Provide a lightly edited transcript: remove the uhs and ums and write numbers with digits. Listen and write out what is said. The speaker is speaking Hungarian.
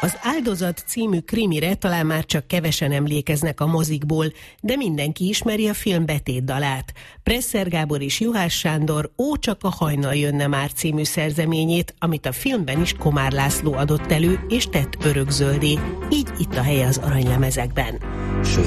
Az Áldozat című krimire talán már csak kevesen emlékeznek a mozikból, de mindenki ismeri a film betétdalát. Presser Gábor és Juhász Sándor Ó, csak a hajnal jönne már című szerzeményét, amit a filmben is Komár László adott elő és tett örökzöldé. Így itt a helye az aranylemezekben.